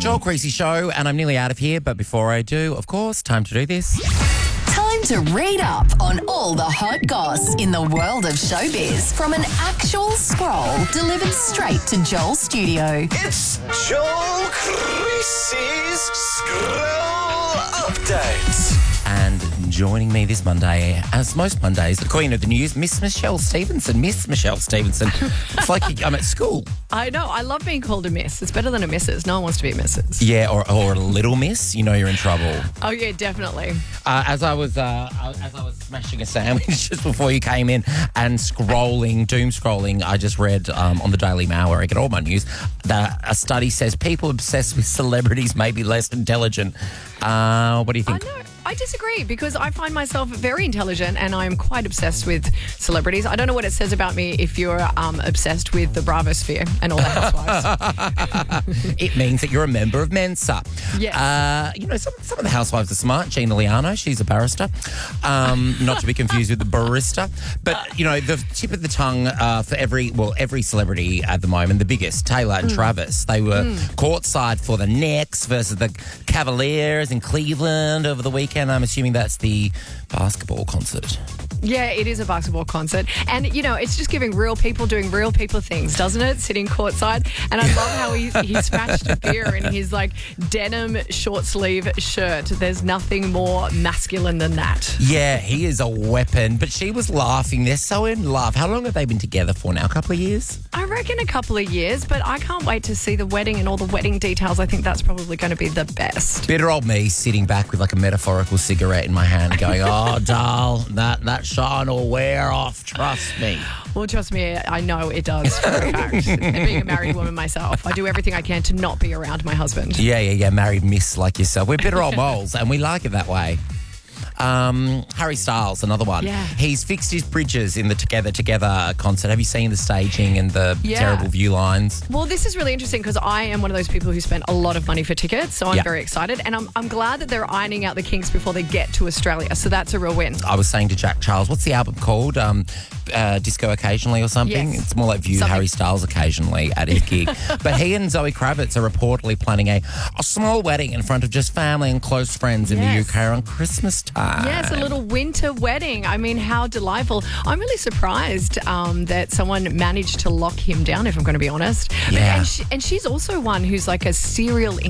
Joel Creasy Show, and I'm nearly out of here. But before I do, of course, time to do this. Time to read up on all the hot goss in the world of showbiz from an actual scroll delivered straight to Joel's studio. It's Joel Creasy's Scroll Update. And joining me this Monday, as most Mondays, the Queen of the News, Miss Michelle Stevenson. Miss Michelle Stevenson. It's like I'm at school. I know. I love being called a miss. It's better than a missus. No one wants to be a missus. Yeah, or a little miss. You know you're in trouble. Oh yeah, definitely. As I was smashing a sandwich just before you came in and doom scrolling, I just read on the Daily Mail, where I get all my news, that a study says people obsessed with celebrities may be less intelligent. What do you think? I disagree, because I find myself very intelligent and I'm quite obsessed with celebrities. I don't know what it says about me if you're obsessed with the Bravo sphere and all the housewives. It means that you're a member of Mensa. Yes. Some of the housewives are smart. Gina Liano, she's a barrister. Not to be confused with the barista. But, the tip of the tongue for every celebrity at the moment, the biggest, Taylor and Travis. They were courtside for the Knicks versus the Cavaliers in Cleveland over the weekend. I'm assuming that's the basketball concert. Yeah, it is a basketball concert. And, it's just giving real people doing real people things, doesn't it? Sitting courtside. And I love how he smashed a beer in his, denim short sleeve shirt. There's nothing more masculine than that. Yeah, he is a weapon. But she was laughing. They're so in love. How long have they been together for now? A couple of years? I reckon a couple of years, but I can't wait to see the wedding and all the wedding details. I think that's probably going to be the best. Bitter old me sitting back with a metaphorical cigarette in my hand going, oh, doll, that shine will wear off, trust me. Well, trust me, I know it does for a fact. And being a married woman myself, I do everything I can to not be around my husband. Yeah, married miss like yourself. We're bitter old moles and we like it that way. Harry Styles, another one. Yeah. He's fixed his bridges in the Together concert. Have you seen the staging and the terrible view lines? Well, this is really interesting because I am one of those people who spent a lot of money for tickets, so I'm very excited. And I'm glad that they're ironing out the kinks before they get to Australia, so that's a real win. I was saying to Jack Charles, what's the album called? Disco Occasionally or something? Yes. It's more like View Harry Styles Occasionally at his gig. But he and Zoe Kravitz are reportedly planning a small wedding in front of just family and close friends in the UK on Christmas time. Yes, a little winter wedding. I mean, how delightful. I'm really surprised that someone managed to lock him down, if I'm going to be honest. Yeah. And she's also one who's like a serial